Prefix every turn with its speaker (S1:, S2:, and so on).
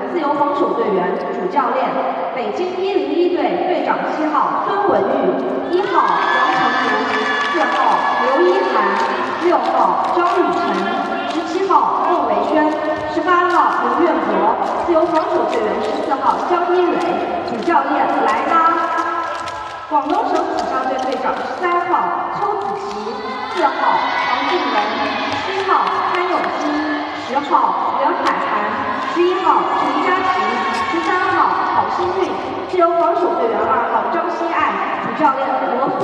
S1: 自由防守队员主教练，北京101队队长7号孙文玉，1号杨成儒，4号刘一涵，6号张雨晨，17号孟维轩，18号刘苑博，自由防守队员14号江一蕊，主教练莱拉。广东省体操队队长13号邱子琪，4号王静文，7号潘永基，10号袁海涵，11号陈佳琪，13号郝新运，自由防守队员2号张希爱，主教练罗